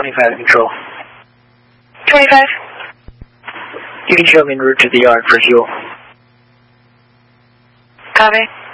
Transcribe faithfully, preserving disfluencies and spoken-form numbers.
twenty-five control. twenty-five. You can show me en route to the yard for fuel. Copy.